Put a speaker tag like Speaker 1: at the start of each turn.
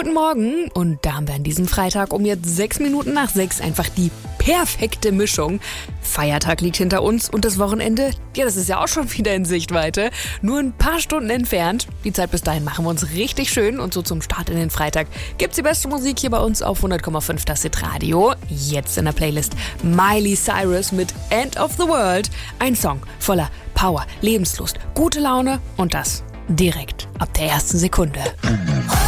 Speaker 1: Guten Morgen, und da haben wir an diesem Freitag um jetzt 6 Minuten nach 6 einfach die perfekte Mischung. Feiertag liegt hinter uns und das Wochenende, ja, das ist ja auch schon wieder in Sichtweite. Nur ein paar Stunden entfernt. Die Zeit bis dahin machen wir uns richtig schön und so zum Start in den Freitag gibt's die beste Musik hier bei uns auf 100,5 das Hit-Radio. Jetzt in der Playlist Miley Cyrus mit End of the World. Ein Song voller Power, Lebenslust, gute Laune und das direkt ab der ersten Sekunde.